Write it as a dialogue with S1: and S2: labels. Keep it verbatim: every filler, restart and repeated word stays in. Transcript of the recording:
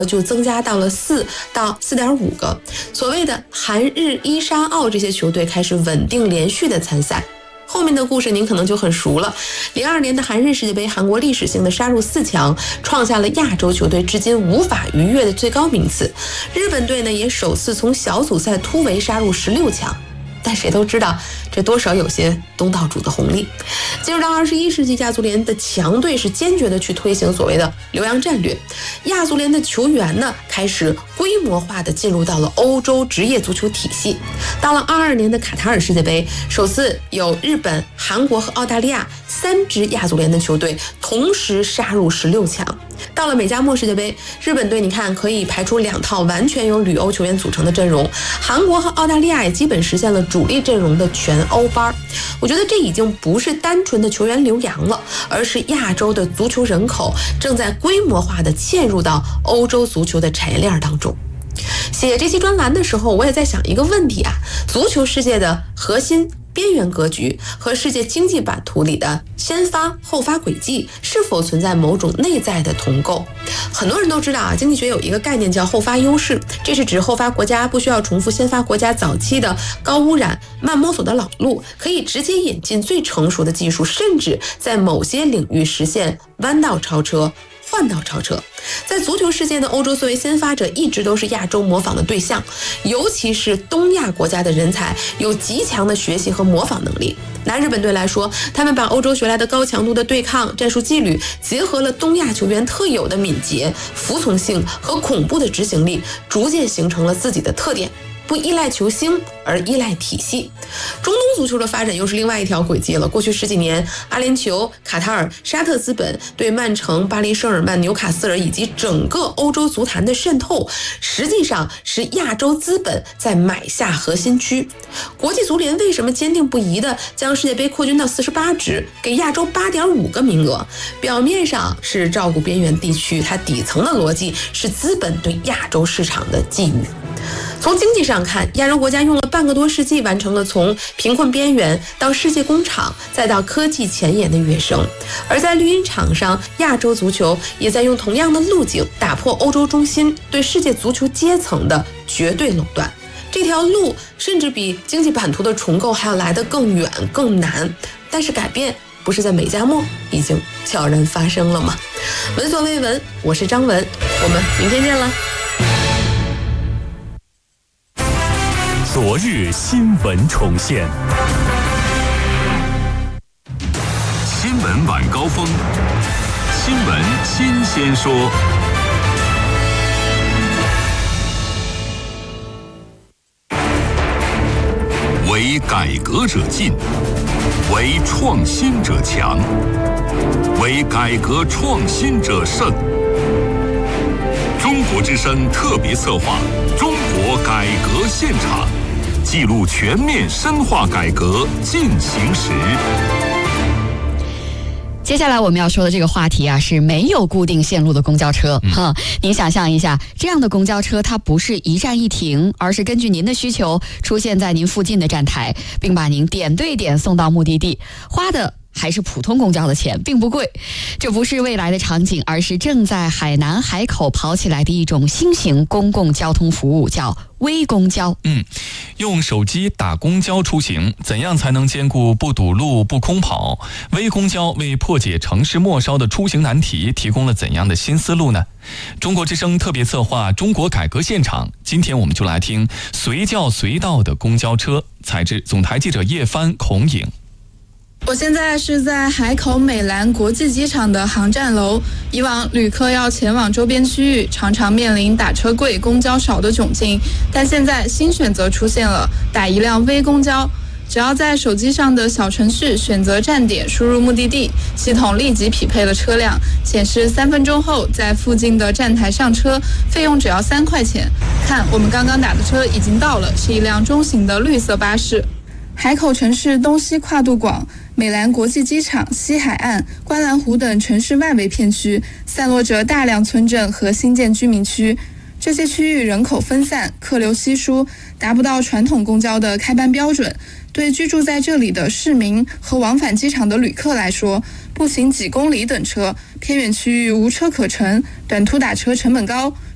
S1: 就增加到了四到四点五个。所谓的韩日伊沙澳这些球队开始稳定连续的参赛。后面的故事您可能就很熟了。零二年的韩日世界杯，韩国历史性的杀入四强，创下了亚洲球队至今无法逾越的最高名次。日本队呢也首次从小组赛突围杀入十六强。但谁都知道，这多少有些东道主的红利。进入到二十一世纪，亚足联的强队是坚决的去推行所谓的留洋战略。亚足联的球员呢，开始规模化的进入到了欧洲职业足球体系。到了二二年的卡塔尔世界杯，首次有日本、韩国和澳大利亚三支亚足联的球队同时杀入十六强。到了美加墨世界杯，日本队你看可以排出两套完全由旅欧球员组成的阵容，韩国和澳大利亚也基本实现了主力阵容的全欧班。我觉得这已经不是单纯的球员留洋了，而是亚洲的足球人口正在规模化的嵌入到欧洲足球的产业链当中。写这期专栏的时候，我也在想一个问题啊，足球世界的核心边缘格局和世界经济版图里的先发后发轨迹是否存在某种内在的同构？很多人都知道啊，经济学有一个概念叫后发优势，这是指后发国家不需要重复先发国家早期的高污染、慢摸索的老路，可以直接引进最成熟的技术，甚至在某些领域实现弯道超车、换道超车。在足球世界呢，欧洲作为先发者一直都是亚洲模仿的对象，尤其是东亚国家的人才有极强的学习和模仿能力。拿日本队来说，他们把欧洲学来的高强度的对抗战术纪律结合了东亚球员特有的敏捷、服从性和恐怖的执行力，逐渐形成了自己的特点，不依赖球星而依赖体系。中东足球的发展又是另外一条轨迹了。过去十几年，阿联酋、卡塔尔、沙特资本对曼城、巴黎圣日耳曼、纽卡斯尔以及整个欧洲足坛的渗透，实际上是亚洲资本在买下核心区。国际足联为什么坚定不移地将世界杯扩军到四十八支，给亚洲 八点五个名额？表面上是照顾边缘地区，它底层的逻辑是资本对亚洲市场的觊觎。从经济上看，亚洲国家用了半个多世纪完成了从贫困边缘到世界工厂再到科技前沿的跃升。而在绿茵场上，亚洲足球也在用同样的路径打破欧洲中心对世界足球阶层的绝对垄断。这条路甚至比经济版图的重构还要来得更远更难，但是改变不是在美加墨已经悄然发生了吗？闻所未闻，我是张文，我们明天见了。
S2: 昨日新闻重现，
S3: 新闻晚高峰，新闻新鲜说。为改革者进，为创新者强，为改革创新者胜。中国之声特别策划《中国改革现场》，记录全面深化改革进行时。
S4: 接下来我们要说的这个话题啊，是没有固定线路的公交车。嗯、哈，您想象一下，这样的公交车它不是一站一停，而是根据您的需求出现在您附近的站台，并把您点对点送到目的地，花的还是普通公交的钱，并不贵。这不是未来的场景，而是正在海南海口跑起来的一种新型公共交通服务，叫微公交。
S5: 嗯，用手机打公交出行，怎样才能兼顾不堵路不空跑？微公交为破解城市末梢的出行难题提供了怎样的新思路呢？中国之声特别策划《中国改革现场》，今天我们就来听随叫随到的公交车。采自总台记者叶帆、孔颖。
S6: 我现在是在海口美兰国际机场的航站楼。以往旅客要前往周边区域，常常面临打车贵、公交少的窘境，但现在新选择出现了，打一辆微公交。只要在手机上的小程序选择站点，输入目的地，系统立即匹配了车辆，显示三分钟后在附近的站台上车，费用只要三块钱。看，我们刚刚打的车已经到了，是一辆中型的绿色巴士。海口城市东西跨度广，美兰国际机场、西海岸、观澜湖等城市外围片区散落着大量村镇和新建居民区，这些区域人口分散，客流稀疏，达不到传统公交的开班标准。对居住在这里的市民和往返机场的旅客来说，步行几公里等车，偏远区域无车可乘，短途打车成本高，